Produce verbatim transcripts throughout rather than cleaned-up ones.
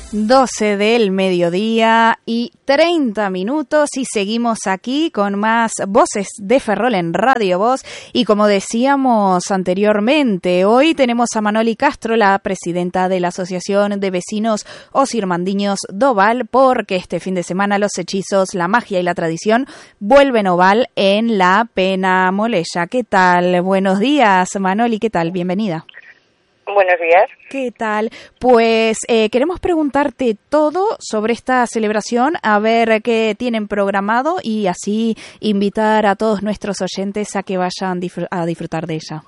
doce del mediodía y treinta minutos y seguimos aquí con más Voces de Ferrol en Radio Voz y como decíamos anteriormente, hoy tenemos a Manoli Castro, la presidenta de la Asociación de Vecinos Osirmandiños d'Oval, porque este fin de semana los hechizos, la magia y la tradición vuelven a Oval en la Pena Molella. ¿Qué tal? Buenos días, Manoli, ¿qué tal? Bienvenida. Buenos días. ¿Qué tal? Pues eh, queremos preguntarte todo sobre esta celebración, a ver qué tienen programado y así invitar a todos nuestros oyentes a que vayan disfr- a disfrutar de ella.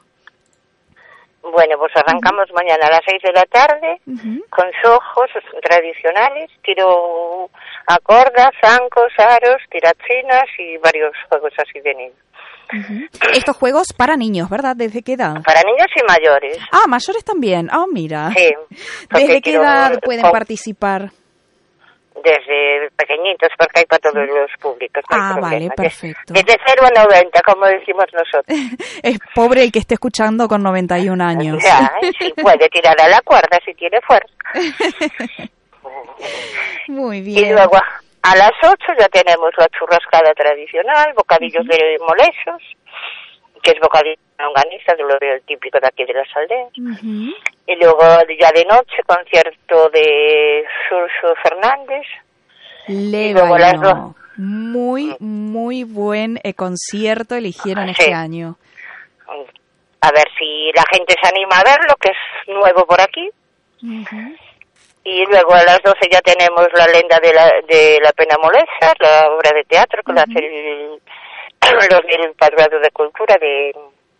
Bueno, pues arrancamos uh-huh. mañana a las seis de la tarde uh-huh. con xojos tradicionales, tiro a corda, zancos, aros, tirachinas y varios juegos así de niños. Uh-huh. Estos juegos para niños, ¿verdad? ¿Desde qué edad? Para niños y mayores. Ah, mayores también. Ah, oh, mira. Sí. ¿Desde qué edad pueden con... participar? Desde pequeñitos, porque hay para todos los públicos. No ah, vale, perfecto. Desde cero a noventa, como decimos nosotros. Es pobre el que esté escuchando con noventa y un años. Ya, sí, puede tirar a la cuerda si tiene fuerza. Muy bien. Y luego a las ocho ya tenemos la churrascada tradicional, bocadillos uh-huh. de molechos, que es bocadillo longaniza, de lo típico de aquí de las aldeas. Uh-huh. Y luego ya de noche, concierto de Xurxo Fernández. Le bailó. Muy, muy buen eh, concierto eligieron sí. este año. A ver si la gente se anima a verlo, que es nuevo por aquí. Uh-huh. Y luego a las doce ya tenemos la lenda de la, de la Pena Molella, la obra de teatro que uh-huh. la hace el, los del Patronato de Cultura de,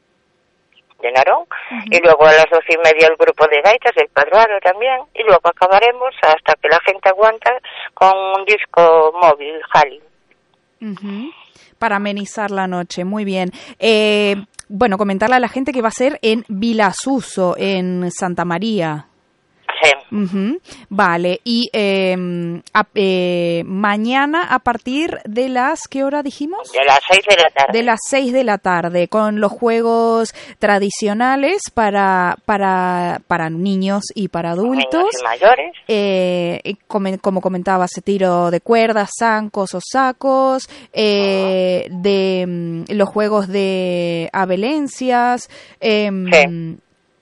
de Narón. Uh-huh. Y luego a las doce y media el grupo de gaitas del Patronato también. Y luego acabaremos hasta que la gente aguanta con un disco móvil, Jali. Uh-huh. Para amenizar la noche, muy bien. Eh, bueno, comentarle a la gente que va a ser en Vilasuso, en Santa María. Sí. Uh-huh. Vale, y eh, a, eh, mañana a partir de las, ¿qué hora dijimos? De las seis de la tarde. De las seis de la tarde, con los juegos tradicionales para para para niños y para adultos. Niños y mayores. Eh, como, como comentaba, se tiro de cuerdas, zancos o sacos, eh, uh-huh. de um, los juegos de abelencias. Eh, sí.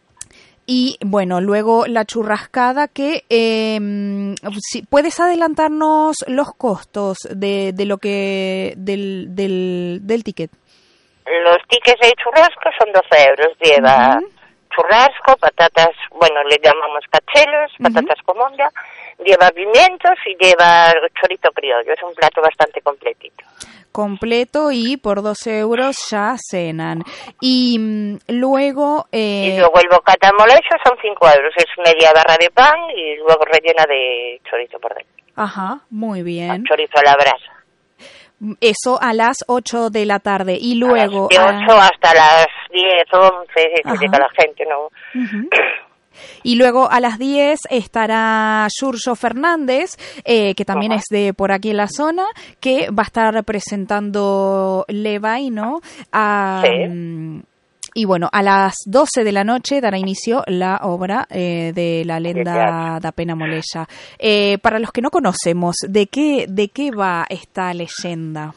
Y bueno, luego la churrascada que eh, si puedes adelantarnos los costos de, de lo que del, del del ticket. Los tickets de churrasco son doce euros. Lleva uh-huh. churrasco, patatas, bueno, le llamamos cachelos, patatas uh-huh. con monda, lleva pimientos y lleva chorizo criollo. Es un plato bastante completito. Completo y por doce euros ya cenan. Y mmm, luego... Eh... Y luego el bocata molecho son cinco euros. Es media barra de pan y luego rellena de chorizo por dentro. Ajá, muy bien. Con chorizo a la brasa. Eso a las ocho de la tarde. Y luego... De ocho a... hasta las diez, once, que llega la gente, ¿no? Uh-huh. Y luego a las diez estará Xurxo Fernández, eh, que también uh-huh. es de por aquí en la zona, que va a estar presentando Levaino. A, sí. um, y bueno, a las doce de la noche dará inicio la obra eh, de la lenda da Pena Molella. Eh, para los que no conocemos, ¿de qué, de qué va esta leyenda?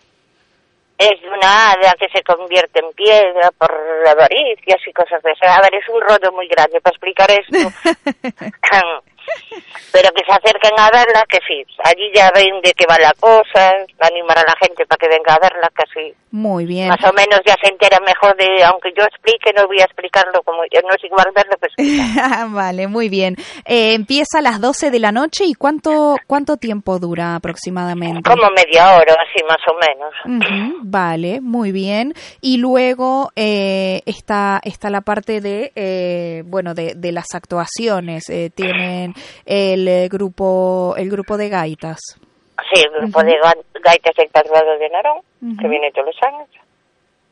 Es una hada que se convierte en piedra por avaricias y cosas de esas. A ver, es un rollo muy grande para explicar esto. Pero que se acerquen a verla, que sí. Allí ya ven de qué va la cosa, animar a la gente para que venga a verla, que sí. Muy bien. Más o menos ya se entera mejor de, aunque yo explique, no voy a explicarlo como, no es igual verlo que explicar. Vale, muy bien. Eh, empieza a las doce de la noche y ¿cuánto cuánto tiempo dura aproximadamente? Como media hora, así más o menos. Uh-huh, vale, muy bien. Y luego eh, está está la parte de eh, bueno de, de las actuaciones. Eh, tienen el eh, grupo el grupo de gaitas. Sí, el grupo uh-huh. de gaitas del Patronato de Narón, uh-huh. que viene todos los años.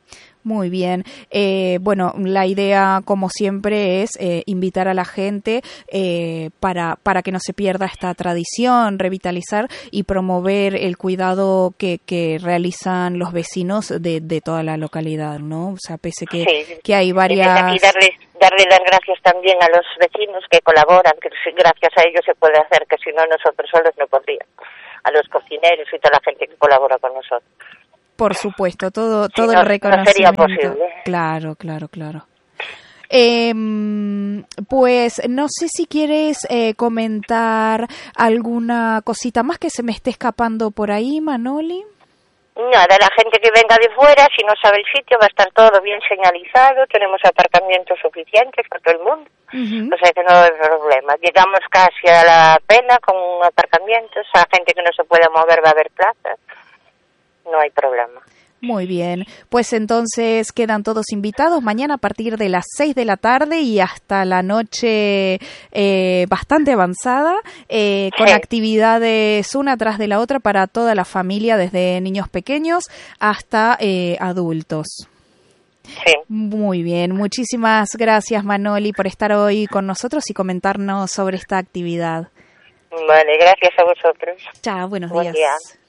Muy bien. Eh, bueno, la idea, como siempre, es eh, invitar a la gente eh, para, para que no se pierda esta tradición, revitalizar y promover el cuidado que, que realizan los vecinos de, de toda la localidad, ¿no? O sea, pese que, sí, que hay varias... Desde aquí darles, darle las gracias también a los vecinos que colaboran, que gracias a ellos se puede hacer, que si no nosotros solos no podríamos. A los cocineros y toda la gente que colabora con nosotros. Por supuesto, todo todo sí, no, el reconocimiento. No sería posible. Claro, claro, claro. Eh, pues no sé si quieres eh, comentar alguna cosita más que se me esté escapando por ahí, Manoli. Nada, la gente que venga de fuera, si no sabe el sitio, va a estar todo bien señalizado, tenemos aparcamientos suficientes para todo el mundo, uh-huh. O sea que no hay problema. Llegamos casi a la pena con aparcamientos, a gente que no se pueda mover va a haber plazas, no hay problema. Muy bien, pues entonces quedan todos invitados mañana a partir de las seis de la tarde y hasta la noche eh, bastante avanzada, eh, con sí. actividades una tras de la otra para toda la familia, desde niños pequeños hasta eh, adultos. Sí. Muy bien, muchísimas gracias, Manoli, por estar hoy con nosotros y comentarnos sobre esta actividad. Vale, gracias a vosotros. Chao, buenos Buen días. Día.